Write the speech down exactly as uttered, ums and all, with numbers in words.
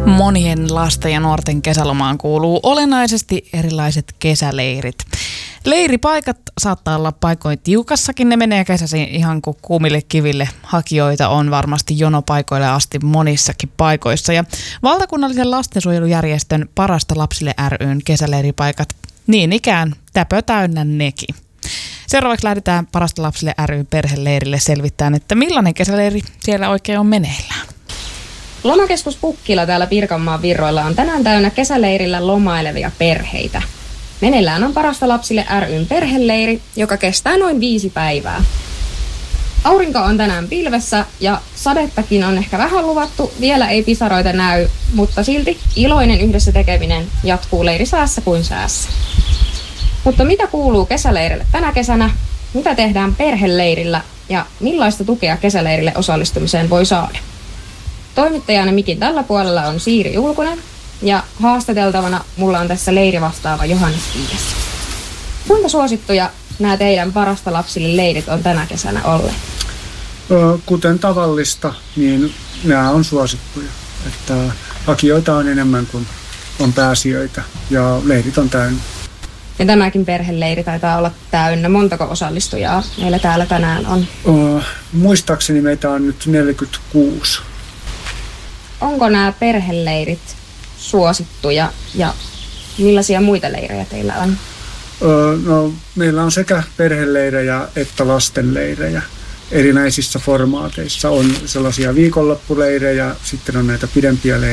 Monien lasten ja nuorten kesälomaan kuuluu olennaisesti erilaiset kesäleirit. Leiripaikat saattaa olla paikoin tiukassakin, ne menee kesäisin ihan kuin kuumille kiville. Hakijoita on varmasti jonopaikoille asti monissakin paikoissa. Ja valtakunnallisen lastensuojelujärjestön Parasta lapsille ry:n kesäleiripaikat niin ikään täpö täynnä nekin. Seuraavaksi lähdetään Parasta lapsille ry:n perheleirille selvittämään, että millainen kesäleiri siellä oikein on meneillään. Lomakeskus Pukkila täällä Pirkanmaan virroilla on tänään täynnä kesäleirillä lomailevia perheitä. Meneillään on Parasta lapsille ry:n perheleiri, joka kestää noin viisi päivää. Aurinko on tänään pilvessä ja sadettakin on ehkä vähän luvattu, vielä ei pisaroita näy, mutta silti iloinen yhdessä tekeminen jatkuu leirisäässä kuin säässä. Mutta mitä kuuluu kesäleirille tänä kesänä, mitä tehdään perheleirillä ja millaista tukea kesäleirille osallistumiseen voi saada? Toimittajana mikin tällä puolella on Siiri Julkunen ja haastateltavana mulla on tässä leirivastaava Johannes Kiies. Kuinka suosittuja nämä teidän Parasta lapsille leirit on tänä kesänä olleet? Kuten tavallista, niin nämä on suosittuja. Että hakijoita on enemmän kuin on pääsijöitä ja leirit on täynnä. Ja tämäkin perheleiri taitaa olla täynnä. Montako osallistujaa meillä täällä tänään on? O, muistaakseni meitä on nyt neljäkymmentäkuusi. Onko nämä perheleirit suosittuja ja millaisia muita leirejä teillä on? Ö, no, meillä on sekä perheleirejä että lastenleirejä. Erinäisissä formaateissa on sellaisia viikonloppuleirejä, sitten on näitä pidempiä leirejä.